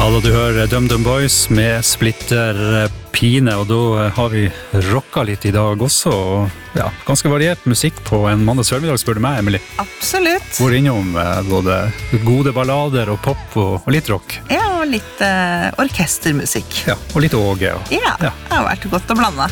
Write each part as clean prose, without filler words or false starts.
Ja, da du hører DumDum Boys med Splitter Pine, og da har vi rocka litt i dag også, og ja, ganske variert musikk på en mandags formiddag, spør du meg, Emily. Absolutt. Hvor innom både gode ballader og pop og litt rock. Ja, og litt orkestermusikk. Ja, og litt Åge. Ja, det har vært godt å blande.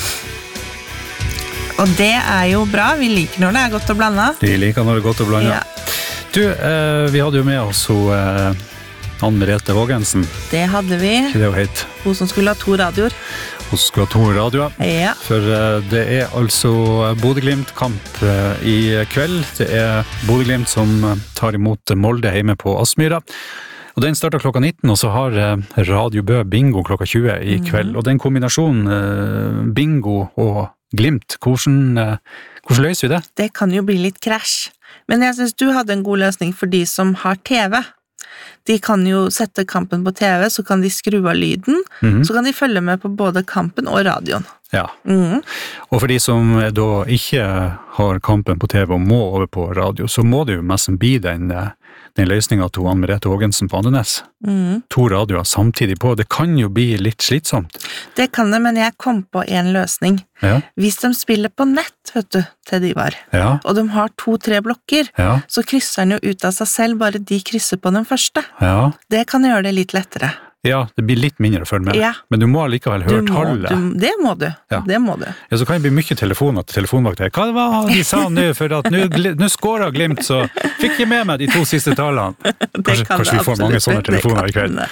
Og det er jo bra, vi liker når det er godt å blande. Vi liker når det er godt å blande. Ja. Du, vi hadde jo med oss Ann Merete Vågensen. Det hadde vi. Ikke det hun het? Hun som skulle ha 2 radioer. Hun skulle ha 2 radioer. Ja. For det er altså Bodø-Glimt-kamp i kveld. Det er Bodø-Glimt som tar imot Molde hjemme på Aspmyra. Og den starter klokka 19, og så har Radio Bø bingo klokka 20 i kveld. Og den kombinasjonen bingo og Glimt, hvordan løser vi det? Det kan jo bli litt krasj. Men jeg synes du hadde en god løsning for de som har TV. De kan jo sette kampen på TV, så kan de skru av lyden, så kan de følge med på både kampen og radioen. Ja, og for de som da ikke har kampen på TV og må over på radio, så må det jo nesten bli den løsningen til Ann Merete Vågensen på Andenes. 2 radioer samtidig på, det kan jo bli litt slitsomt. Det kan det, men jeg kom på en løsning. Ja. Hvis de spiller på nett, vet du, til de var, og de har 2-3 blokker, så krysser den jo ut av seg selv, bare de krysser på den første. Ja. Det kan gjøre det litt lettere. Ja, det blir litt mindre å følge med. Ja. Men du må likevel høre tallet. Det må du. Ja. Det må du. Ja, så kan det bli mye telefoner til telefonvakter. Hva var det de sa nå? For at nå skåret Glimt, så fikk jeg med meg de 2 siste tallene. Kanskje vi får mange sånne telefoner i kveld.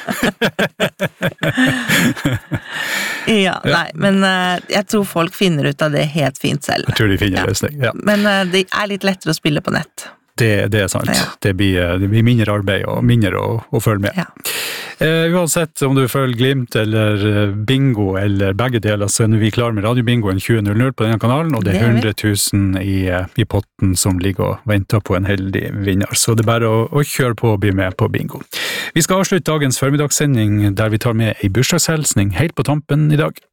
Ja, nei, men jeg tror folk finner ut av det helt fint selv. Jeg tror de finner løsning, ja. Men det er litt lettere å spille på nett. Det er sant. Ja. Det blir mindre arbeid og mindre å følge med. Ja. Uansett om du følger Glimt eller bingo eller begge deler, så er vi klar med radiobingoen 20.00 på denne kanalen, og det er 100 000 i potten som ligger og venter på en heldig vinner. Så det er bare å kjøre på og bli med på bingo. Vi skal avslutte dagens formidagssending der vi tar med en bursdagshelsning helt på tampen i dag.